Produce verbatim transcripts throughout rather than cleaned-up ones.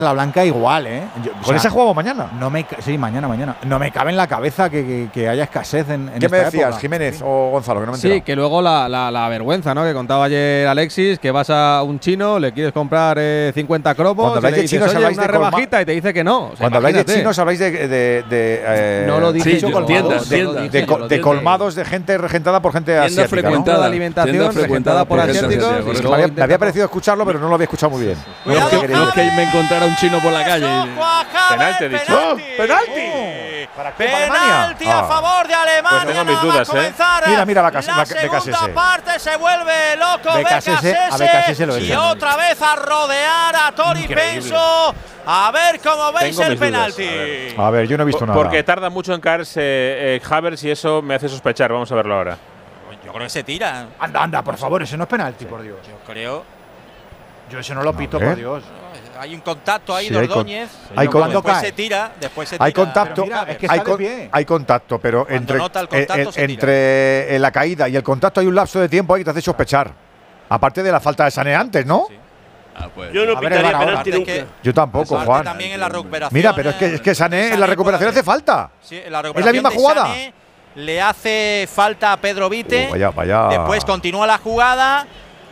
la blanca igual, ¿eh? Yo, ¿Con ese juego mañana? No me, sí, mañana, mañana. No me cabe en la cabeza que, que, que haya escasez en, en ¿Qué esta me decías, época. Jiménez sí. o Gonzalo? Que no me he Sí, enterado. que luego la, la, la vergüenza, ¿no? Que contaba ayer Alexis, que vas a un chino, le quieres comprar eh, cincuenta cromos, Cuando habláis y le de dices, chinos, oye, habláis una de colma- rebajita y te dice que no. O sea, Cuando habláis de imagínate. chinos, habláis de. de, de, de eh, No lo dije Sí, yo, yo, colmados, tiendas, yo lo tiendas. dije, de, yo co- lo de dije. colmados de gente regentada por gente Tienda asiática, ¿no? frecuentada. Toda la alimentación Tienda regentada frecuentada por por gente asiáticos. asiática, y correcto. Me luego había, me había intenta- parecido escucharlo, pero no lo había escuchado muy bien. Cuidado, No sé qué No queréis. es que me encontrara un chino por la calle. Penalti, he dicho. penalti. ¡Oh, penalti! ¿Para qué? ¿Para Penalti Alemania? a Ah. favor de Alemania. Pues tengo mis nada más dudas, ¿eh? comenzar. Mira, mira la cas- la la- segunda Becasese. parte se vuelve loco Becasese, a Becasese lo y echan. otra vez a rodear a Tori Penso. A ver cómo veis Tengo el mis dudas, penalti. a ver. A ver, yo no he visto Por- nada. Porque tarda mucho en caerse eh, Havertz y eso me hace sospechar. Vamos a verlo ahora. Yo creo que se tira. Anda, anda, por favor, ese no es penalti, por Dios. Yo creo. Yo ese no lo pito, ver. por Dios. Hay un contacto ahí Sí, de hay con- Ordóñez. hay con- ¿Cuándo después cae? se tira, después se tira. Hay contacto, Pero mira, es que hay, está de con- pie. hay contacto, pero Cuando entre, nota el contacto, eh, eh, se tira. entre eh, la caída y el contacto hay un lapso de tiempo ahí que te hace sospechar. Aparte de la falta de Sané antes, ¿no? Sí. Ah, pues. Yo no A ver, pitaría el VAR ahora. penalti Aparte nunca. que- Yo tampoco, Aparte Juan. también en la recuperación. Mira, pero es que, es que Sané en la recuperación hace falta. Sí, en la Es la misma recuperación de jugada. Sané le hace falta a Pedro Vite. Uh, vaya, vaya. Después continúa la jugada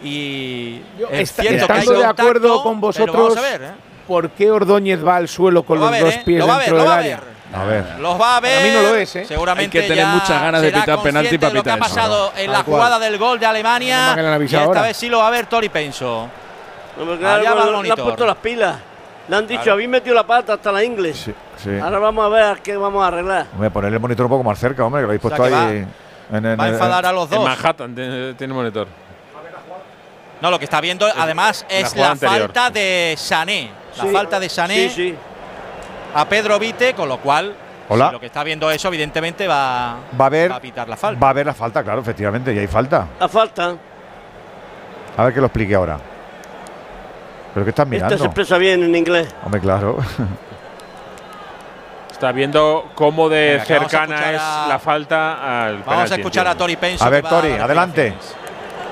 y es Está- cierto que hay estando de contacto, acuerdo con pero vosotros, vamos a ver, ¿eh? ¿por qué Ordóñez va al suelo con Lo va los a ver, dos ¿eh? pies Lo va a ver, dentro lo del va a área? ver. A ver. Los va a ver. mí no lo es, ¿eh? Seguramente Hay que tener ya muchas ganas de será pitar penalti consciente para de lo que ha pitar eso. pasado en la Tal cual. jugada del gol de Alemania. Menos mal que le han Y avisado esta ahora. vez sí lo va a ver Tori Penso. No, porque Allá claro, va el le han monitor. puesto las pilas. Le han dicho, Claro. habéis metido la pata hasta la inglés. Sí, sí. Ahora vamos a ver qué vamos a arreglar. Voy a poner el monitor un poco más cerca, hombre, que lo habéis O sea, puesto que ahí. en- en- Va a en- enfadar a los En dos. Manhattan tiene, tiene monitor. No, lo que está viendo además la es jugada la anterior. falta de Sané. La Sí. falta de Sané Sí, sí. a Pedro Vite, con lo cual Hola. si lo que está viendo eso, evidentemente va, Va a haber, va a pitar la falta. va a haber la falta, claro, efectivamente, y hay falta. La falta. A ver que lo explique ahora. ¿Pero qué estás Este mirando? se expresa bien en inglés. Hombre, claro. Está viendo cómo de Venga, que vamos a cercana escuchar es a- la falta al Vamos penalti, a escuchar a entiendo. Tori Penso. A que ver, va Tori, dar adelante. explicaciones.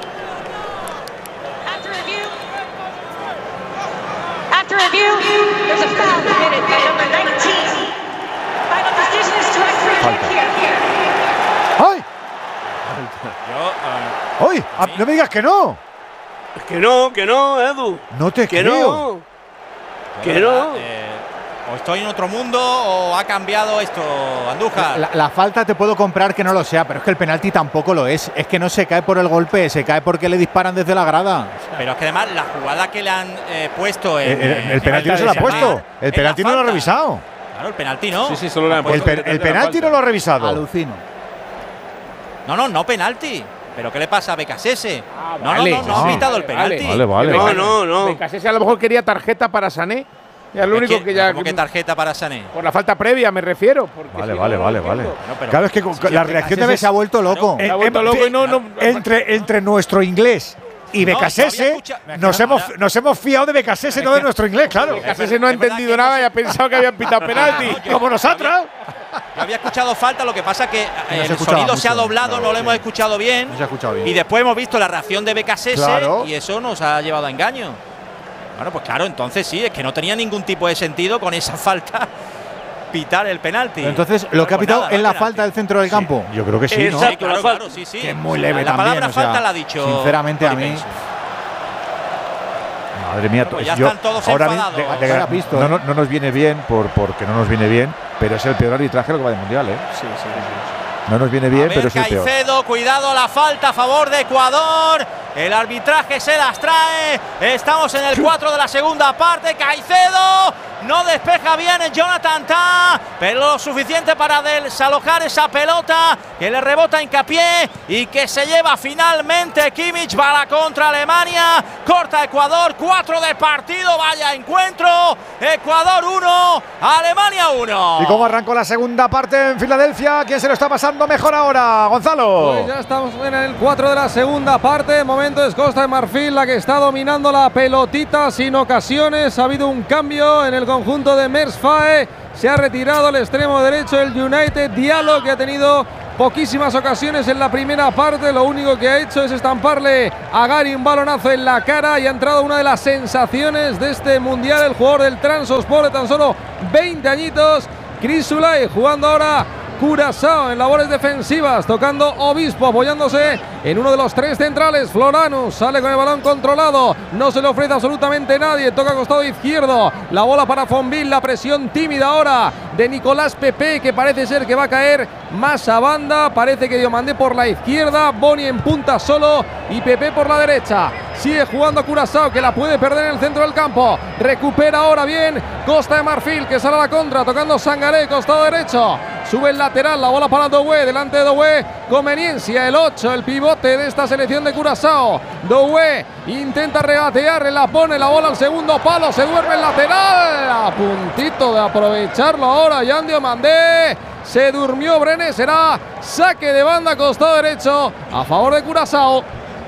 After review, there's a foul committed by number nineteen. Final decision is to extra Falta. here. ¡Ay! Yo, eh, ¡Ay! Ah, ¡No me digas que no! Que no, que no, Edu. No te Que creo. no. de Que verdad, no. eh, o estoy en otro mundo o ha cambiado esto, Andújar. La, la falta te puedo comprar que no lo sea, pero es que el penalti tampoco lo es. Es que no se cae por el golpe, se cae porque le disparan desde la grada. Pero es que además la jugada que le han eh, puesto en. El, el- el en penalti falta no se lo ha de puesto. Sané, El es penalti la no lo ha falta. revisado. Claro, el penalti no. Sí, sí, solo le han El, puesto pe- detrás el de la penalti falta. no lo ha revisado. Alucino. No, no, no penalti. ¿Pero qué le pasa a Becasese? Ah, no, vale. no, no, no, Ah, ha pitado el vale, penalti. Vale, vale. No, vale. no, no. Becasese a lo mejor quería tarjeta para Sané. Ya es lo Es único que ya. ¿Cómo que tarjeta para Sané? Por la falta previa me refiero. porque Vale, si vale, no, vale, no vale. entiendo. Bueno, pero- Claro, es que con- Sí, la es que reacción de Ese Bes- se ha vuelto loco. Se ha vuelto loco y no, no- entre, entre nuestro inglés y No, Becasese, yo había escuchado- nos, Ahora- hemos, nos hemos fiado de Becasese, no de nuestro inglés, claro. Becasese no ha Es verdad entendido que no nada se- y ha pensado que habían pitado penalti. No, yo- Como nosotros. Yo había escuchado falta, lo que pasa es que eh, se el escuchaba sonido se ha mucho. doblado, Claro, no lo sí. hemos escuchado bien. No se ha escuchado bien. Y después hemos visto la reacción de Becasese Claro. y eso nos ha llevado a engaño. Bueno, pues claro, entonces sí, es que no tenía ningún tipo de sentido con esa falta pitar el penalti. Pero entonces, lo que ha Pues pitado nada, es no la penalti. falta del centro del campo. Yo creo que sí, ¿no? Exacto. Sí, claro, la falta. claro, sí, sí. Que es muy leve la también. palabra o sea, falta la ha dicho. Sinceramente, a Tori mí. Penso. Madre mía, Pues ya yo- están todos ahora enfadados. de- de- Ahora visto, no, ¿eh? no, no nos viene bien por, porque no nos viene bien, pero es el peor arbitraje lo que va del mundial, ¿eh? Sí, sí, sí. No nos viene bien, a pero ver, es el peor. Caicedo, cuidado la falta a favor de Ecuador. El arbitraje se las trae. Estamos en el cuatro de la segunda parte. Caicedo no despeja bien en Jonathan Tah, pero lo suficiente para desalojar esa pelota que le rebota Hincapié y que se lleva finalmente Kimmich. Bala contra Alemania. Corta Ecuador. cuatro de partido. Vaya encuentro. Ecuador uno, Alemania uno. ¿Y cómo arrancó la segunda parte en Filadelfia? ¿Quién se lo está pasando mejor ahora? Gonzalo. Pues ya estamos en el cuatro de la segunda parte. Momento es Costa de Marfil la que está dominando la pelotita sin ocasiones. Ha habido un cambio en el conjunto de Mers Fae. Se ha retirado al extremo derecho el United Diallo, que ha tenido poquísimas ocasiones en la primera parte. Lo único que ha hecho es estamparle a Gary un balonazo en la cara y ha entrado una de las sensaciones de este mundial, el jugador del Trabzonspor de tan solo veinte añitos, Chris Ulay, jugando ahora Curazao en labores defensivas, tocando Obispo, apoyándose en uno de los tres centrales. Floranus sale con el balón controlado, no se le ofrece absolutamente nadie, toca costado izquierdo, la bola para Fonville, la presión tímida ahora de Nicolás Pepe, que parece ser que va a caer más a banda. Parece que Diomandé por la izquierda, Boni en punta solo y Pepe por la derecha. Sigue jugando Curazao, que la puede perder en el centro del campo. Recupera ahora bien Costa de Marfil, que sale a la contra, tocando Sangaré, costado derecho. Sube el lateral, la bola para Doué, delante de Doué, conveniencia, el ocho, el pivote de esta selección de Curazao. Doué intenta regatear, la pone la bola al segundo palo, se duerme el lateral, a puntito de aprovecharlo ahora Yan Diomandé. Se durmió Brené, será saque de banda, costado derecho, a favor de Curazao.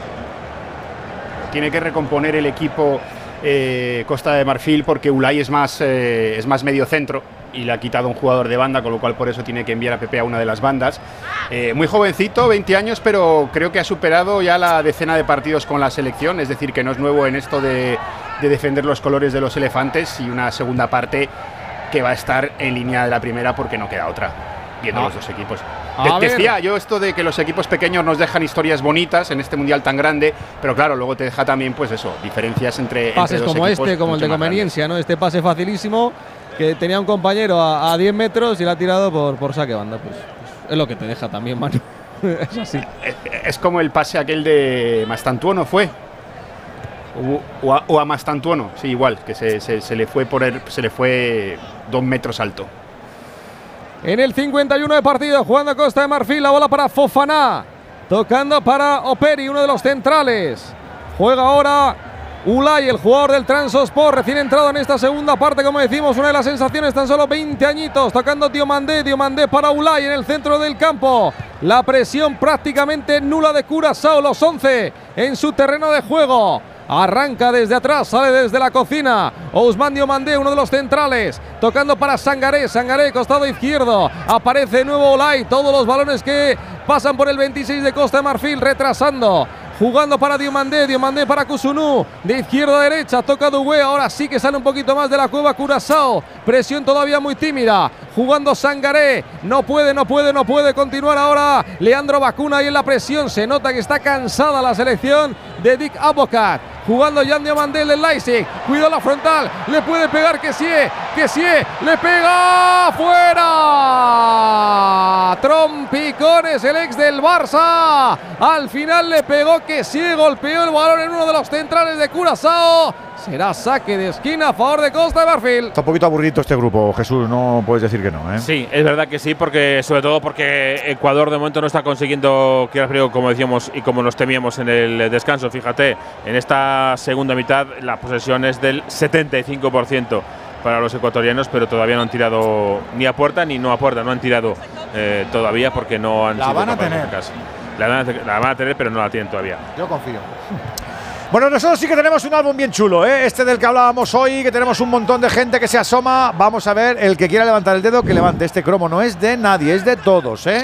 Tiene que recomponer el equipo eh, Costa de Marfil, porque Ulay es más, eh, es más medio centro y le ha quitado un jugador de banda, con lo cual por eso tiene que enviar a Pepe a una de las bandas. Eh, muy jovencito, veinte años, pero creo que ha superado ya la decena de partidos con la selección, es decir, que no es nuevo en esto de, de defender los colores de los elefantes, y una segunda parte que va a estar en línea de la primera porque no queda otra, viendo ah. los dos equipos. De, decía yo esto de que los equipos pequeños nos dejan historias bonitas en este mundial tan grande, pero claro, luego te deja también, pues eso, diferencias entre, pases entre dos como equipos este, como el de conveniencia, ¿no? Este pase facilísimo, que tenía un compañero a, a diez metros y la ha tirado por, por saque banda. Pues, pues es lo que te deja también, Manu. Es así. Es, es como el pase aquel de Mastantuono, ¿fue? O, o, a, o a Mastantuono, sí, igual, que se, se, se le fue por el, se le fue dos metros alto. En el cincuenta y uno de partido, jugando Costa de Marfil, la bola para Fofana, tocando para Operi, uno de los centrales. Juega ahora Ulay, el jugador del Trabzonspor, recién entrado en esta segunda parte, como decimos, una de las sensaciones, tan solo veinte añitos, tocando Diomandé, Diomandé para Ulay en el centro del campo. La presión prácticamente nula de Curazao, los once en su terreno de juego. Arranca desde atrás, sale desde la cocina Ousmane Diomandé, uno de los centrales, tocando para Sangaré, Sangaré, costado izquierdo, aparece de nuevo Ulay, todos los balones que pasan por el veintiséis de Costa de Marfil, retrasando, jugando para Diomandé, Diomandé para Kusunu, de izquierda a derecha, toca Doué, ahora sí que sale un poquito más de la cueva Curazao, presión todavía muy tímida, jugando Sangaré, no puede, no puede, no puede continuar ahora Leandro Bacuna ahí en la presión, se nota que está cansada la selección de Dick Advocat. Jugando Yan Diomandé del Leipzig, cuidado la frontal, le puede pegar que sí, que sí, le pega fuera. Trompicones, el ex del Barça, al final le pegó que sí, golpeó el balón en uno de los centrales de Curazao. Será saque de esquina a favor de Costa de Marfil. Está un poquito aburrido este grupo, Jesús, no puedes decir que no, ¿eh? Sí, es verdad que sí, porque sobre todo porque Ecuador de momento no está consiguiendo, como decíamos y como nos temíamos en el descanso. Fíjate, en esta segunda mitad la posesión es del setenta y cinco por ciento para los ecuatorianos, pero todavía no han tirado ni a puerta ni no a puerta, no han tirado eh, todavía porque no han la sido van a capaces tener. de casa. La van, a, la van a tener, pero no la tienen todavía. Yo confío. Bueno, nosotros sí que tenemos un álbum bien chulo, ¿eh? Este del que hablábamos hoy, que tenemos un montón de gente que se asoma. Vamos a ver, el que quiera levantar el dedo, que levante. Este cromo no es de nadie, es de todos, ¿eh?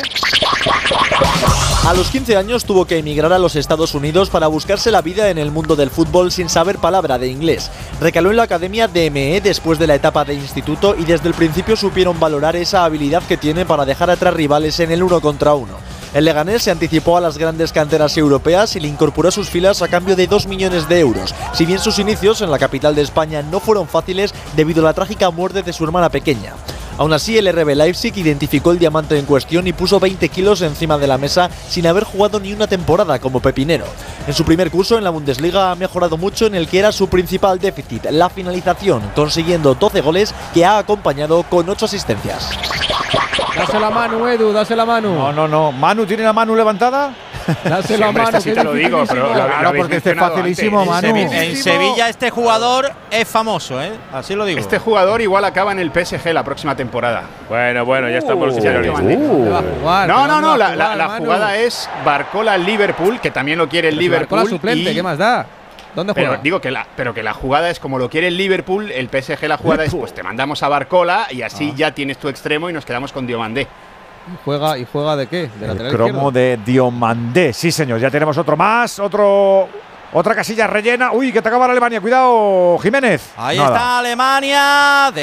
A los quince años tuvo que emigrar a los Estados Unidos para buscarse la vida en el mundo del fútbol sin saber palabra de inglés. Recaló en la academia D M E después de la etapa de instituto y desde el principio supieron valorar esa habilidad que tiene para dejar atrás rivales en el uno contra uno. El Leganés se anticipó a las grandes canteras europeas y le incorporó a sus filas a cambio de dos millones de euros. Si bien sus inicios en la capital de España no fueron fáciles debido a la trágica muerte de su hermana pequeña. Aún así, el R B Leipzig identificó el diamante en cuestión y puso veinte kilos encima de la mesa sin haber jugado ni una temporada como pepinero. En su primer curso en la Bundesliga ha mejorado mucho en el que era su principal déficit, la finalización, consiguiendo doce goles que ha acompañado con ocho asistencias. Dásela a Manu, Edu, dásela a Manu. No, no, no. ¿Manu tiene la mano levantada? Dásela a Manu, sí te lo digo, pero claro, claro porque este es facilísimo, Manu. Manu. En, en Sevilla este jugador es famoso, ¿eh? Así lo digo. Este jugador igual acaba en el P S G la próxima temporada. Bueno, bueno, ya estamos los Uh, uh, no, no, no, la, la, la jugada es Barcola-Liverpool, que también lo quiere el Liverpool. Barcola suplente, ¿qué más da? ¿Dónde juega? Pero digo que la, pero que la jugada es como lo quiere el Liverpool, el P S G la jugada es pues te mandamos a Barcola y así ah. ya tienes tu extremo y nos quedamos con Diomandé. ¿Juega y juega de qué? ¿De El lateral cromo izquierdo? de Diomandé. Sí, señor. Ya tenemos otro más. Otro. Otra casilla rellena. Uy, que te acaba la Alemania. Cuidado, Jiménez. Ahí Nada. está Alemania.